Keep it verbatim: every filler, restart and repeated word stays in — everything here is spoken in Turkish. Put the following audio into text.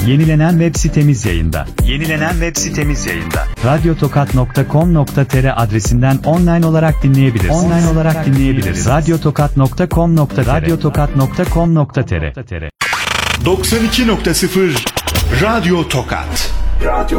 Yenilenen web sitemiz yayında. Yenilenen web sitemiz yayında. radyotokat nokta com nokta tr adresinden online olarak dinleyebilirsiniz. Online olarak dinleyebiliriz. radyotokat nokta com nokta tr radyotokat nokta com nokta tr doksan iki nokta sıfır Radyo Tokat. Radyo